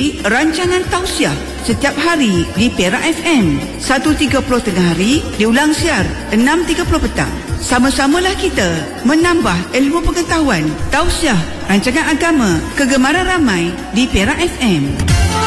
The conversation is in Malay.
ikuti rancangan tausiah setiap hari di Perak FM 1.30 tengah hari, diulang siar 6.30 petang. Sama-samalah kita menambah ilmu pengetahuan. Tausiah rancangan agama kegemaran ramai di Perak FM.